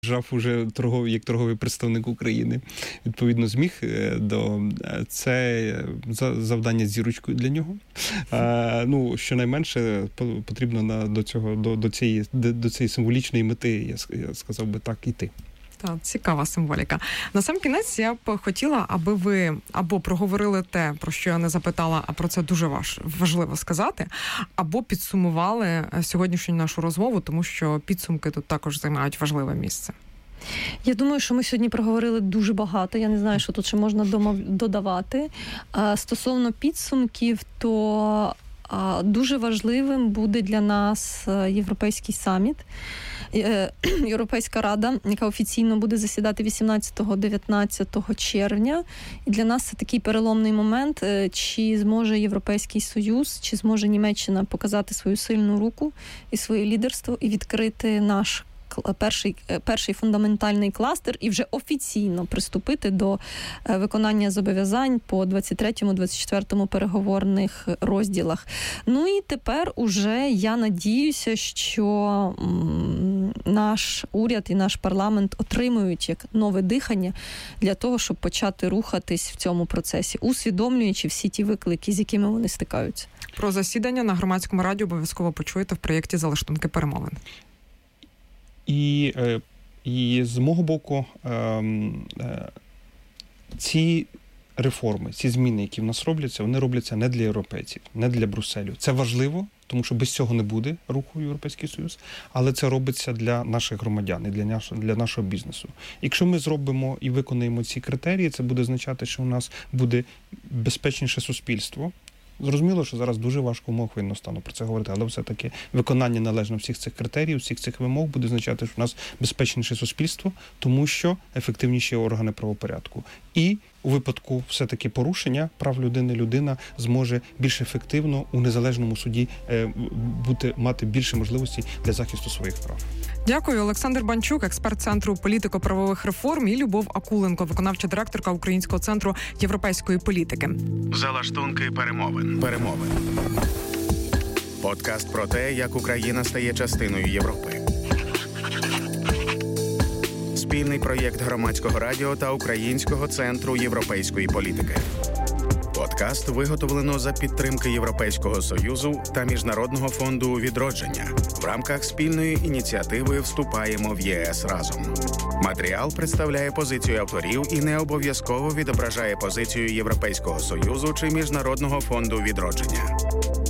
Жав уже як торговий представник України. Відповідно, зміг це завдання з зірочкою для нього. Щонайменше потрібно до цієї символічної мети, я сказав би так, іти. Так, цікава символіка. На сам кінець я б хотіла, аби ви або проговорили те, про що я не запитала, а про це дуже важливо сказати, або підсумували сьогоднішню нашу розмову, тому що підсумки тут також займають важливе місце. Я думаю, що ми сьогодні проговорили дуже багато. Я не знаю, що тут ще можна додавати. Стосовно підсумків, то дуже важливим буде для нас Європейський саміт. Європейська Рада, яка офіційно буде засідати 18-19 червня. І для нас це такий переломний момент, чи зможе Європейський Союз, чи зможе Німеччина показати свою сильну руку і своє лідерство і відкрити наш перший фундаментальний кластер і вже офіційно приступити до виконання зобов'язань по 23-24 переговорних розділах. Ну і тепер уже я надіюся, що наш уряд і наш парламент отримують як нове дихання для того, щоб почати рухатись в цьому процесі, усвідомлюючи всі ті виклики, з якими вони стикаються. Про засідання на Громадському радіо обов'язково почуєте в проєкті «Залаштунки перемовин». І з мого боку, ці реформи, ці зміни, які в нас робляться, вони робляться не для європейців, не для Брюсселю. Це важливо, тому що без цього не буде руху в Європейський Союз, але це робиться для наших громадян і для нашого бізнесу. Якщо ми зробимо і виконаємо ці критерії, це буде означати, що у нас буде безпечніше суспільство. Зрозуміло, що зараз дуже важко в умовах воєнного стану про це говорити, але все-таки виконання належно всіх цих критеріїв, всіх цих вимог буде означати, що у нас безпечніше суспільство, тому що ефективніші органи правопорядку. І у випадку все-таки порушення прав людини, людина зможе більш ефективно у незалежному суді мати більше можливостей для захисту своїх прав. Дякую. Олександр Банчук, експерт Центру політико-правових реформ, і Любов Акуленко, виконавча директорка Українського центру європейської політики. Залаштунки перемовин. Подкаст про те, як Україна стає частиною Європи. Спільний проєкт Громадського радіо та Українського центру європейської політики. Подкаст виготовлено за підтримки Європейського Союзу та Міжнародного фонду відродження в рамках спільної ініціативи «Вступаємо в ЄС разом». Матеріал представляє позицію авторів і не обов'язково відображає позицію Європейського Союзу чи Міжнародного фонду відродження.